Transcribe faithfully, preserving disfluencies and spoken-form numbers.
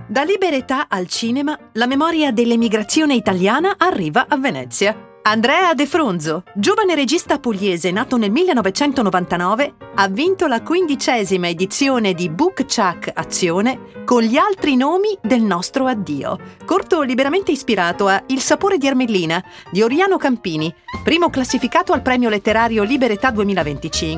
Da Liberetà al cinema, la memoria dell'emigrazione italiana arriva a Venezia. Andrea De Fronzo, giovane regista pugliese nato nel millenovecentonovantanove, ha vinto la quindicesima edizione di Book Chuck Azione con gli altri nomi del nostro addio, corto liberamente ispirato a Il sapore di Ermellina di Oriano Campini, primo classificato al premio letterario Liberetà duemilaventicinque